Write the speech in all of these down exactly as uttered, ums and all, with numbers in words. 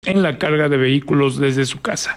en la carga de vehículos desde su casa.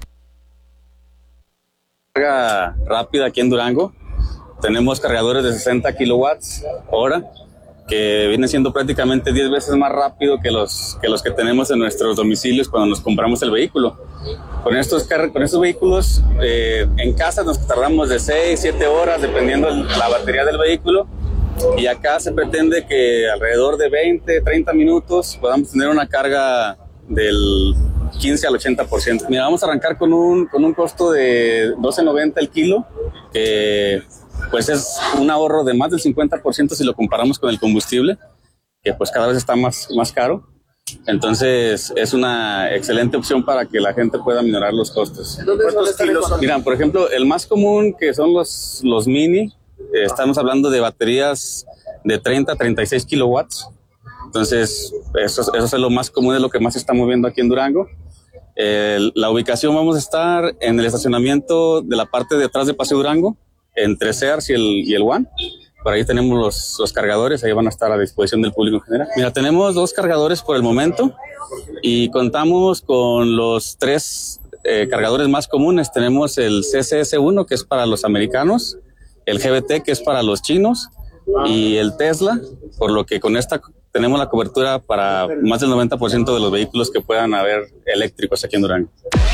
Carga rápida aquí en Durango. Tenemos cargadores de sesenta kilowatts hora, que vienen siendo prácticamente diez veces más rápido que los, que los que tenemos en nuestros domicilios cuando nos compramos el vehículo. Con estos, con estos vehículos, eh, en casa nos tardamos de seis, siete horas, dependiendo de la batería del vehículo, y acá se pretende que alrededor de veinte, treinta minutos podamos tener una carga del quince al ochenta por ciento. Mira, vamos a arrancar con un, con un costo de doce noventa el kilo, que pues es un ahorro de más del cincuenta por ciento si lo comparamos con el combustible, que pues cada vez está más, más caro. Entonces es una excelente opción para que la gente pueda minorar los costos. ¿Cuántos kilos son? Mira, por ejemplo, el más común, que son los, los mini, eh, estamos hablando de baterías de treinta a treinta y seis kilowatts. Entonces eso, eso es lo más común, es lo que más se está moviendo aquí en Durango. Eh, la ubicación, vamos a estar en el estacionamiento de la parte de atrás de Paseo Durango, entre Sears y el, y el One. Por ahí tenemos los, los cargadores, ahí van a estar a disposición del público en general. Mira, tenemos dos cargadores por el momento y contamos con los tres eh, cargadores más comunes. Tenemos el C C S uno, que es para los americanos, el G B T, que es para los chinos, y el Tesla, por lo que con esta tenemos la cobertura para más del noventa por ciento de los vehículos que puedan haber eléctricos aquí en Durango.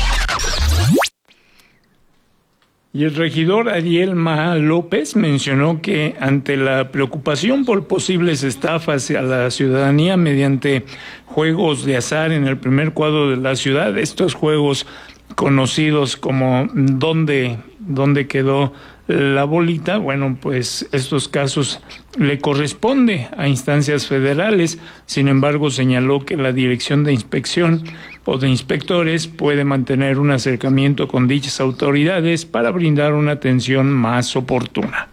Y el regidor Ariel Maha López mencionó que ante la preocupación por posibles estafas a la ciudadanía mediante juegos de azar en el primer cuadro de la ciudad, estos juegos conocidos como ¿dónde, dónde quedó la bolita? Bueno, pues estos casos le corresponde a instancias federales. Sin embargo, señaló que la Dirección de Inspección o de Inspectores puede mantener un acercamiento con dichas autoridades para brindar una atención más oportuna.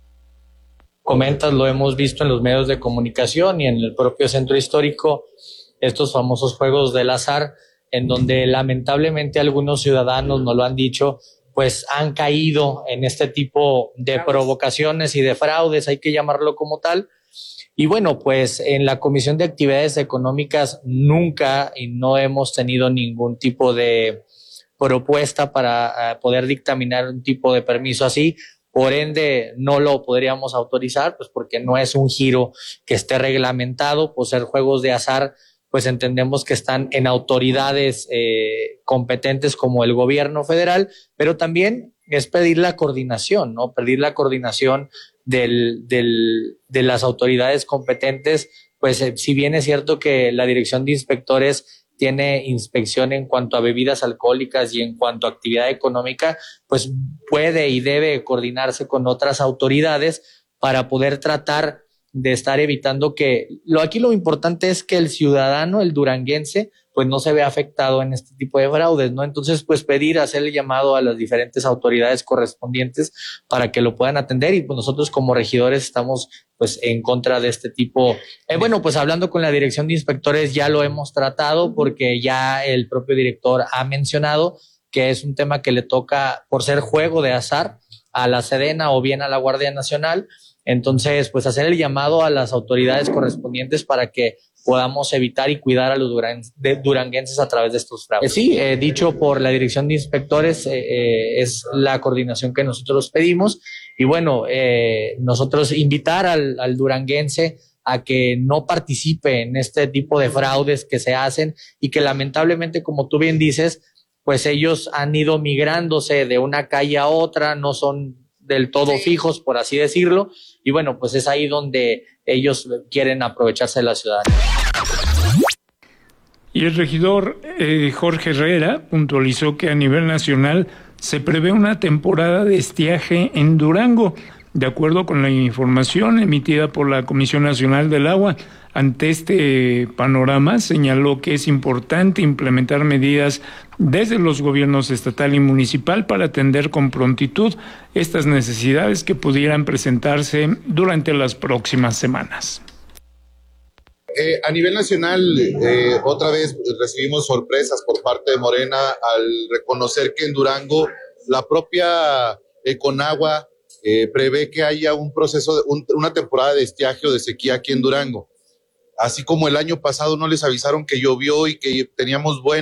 Comentas, lo hemos visto en los medios de comunicación y en el propio centro histórico, estos famosos juegos del azar, en donde lamentablemente algunos ciudadanos nos lo han dicho, pues han caído en este tipo de provocaciones y de fraudes, hay que llamarlo como tal. Y bueno, pues en la Comisión de Actividades Económicas nunca y no hemos tenido ningún tipo de propuesta para uh, poder dictaminar un tipo de permiso así. Por ende, no lo podríamos autorizar, pues porque no es un giro que esté reglamentado. Por ser juegos de azar, pues entendemos que están en autoridades eh, competentes como el gobierno federal, pero también es pedir la coordinación, ¿no? Pedir la coordinación del, del, de las autoridades competentes, pues eh, si bien es cierto que la Dirección de Inspectores tiene inspección en cuanto a bebidas alcohólicas y en cuanto a actividad económica, pues puede y debe coordinarse con otras autoridades para poder tratar de estar evitando que, lo aquí lo importante es que el ciudadano, el duranguense, pues no se vea afectado en este tipo de fraudes, ¿no? Entonces, pues pedir, hacer el llamado a las diferentes autoridades correspondientes para que lo puedan atender y pues nosotros como regidores estamos pues en contra de este tipo. Eh, bueno, pues hablando con la Dirección de Inspectores ya lo hemos tratado porque ya el propio director ha mencionado que es un tema que le toca por ser juego de azar a la Sedena o bien a la Guardia Nacional. Entonces, pues hacer el llamado a las autoridades correspondientes para que podamos evitar y cuidar a los duran- de duranguenses a través de estos fraudes. Eh, sí, eh, dicho por la Dirección de Inspectores, eh, eh, es la coordinación que nosotros pedimos. Y bueno, eh, nosotros invitar al, al duranguense a que no participe en este tipo de fraudes que se hacen y que lamentablemente, como tú bien dices, pues ellos han ido migrándose de una calle a otra, no son del todo fijos, por así decirlo, y bueno, pues es ahí donde ellos quieren aprovecharse de la ciudadanía. Y el regidor eh, Jorge Herrera puntualizó que a nivel nacional se prevé una temporada de estiaje en Durango, de acuerdo con la información emitida por la Comisión Nacional del Agua. Ante este panorama, señaló que es importante implementar medidas desde los gobiernos estatal y municipal para atender con prontitud estas necesidades que pudieran presentarse durante las próximas semanas. Eh, a nivel nacional, eh, otra vez recibimos sorpresas por parte de Morena al reconocer que en Durango la propia eh, Conagua eh, prevé que haya un proceso, de, un, una temporada de estiaje o de sequía aquí en Durango. Así como el año pasado no les avisaron que llovió y que teníamos buen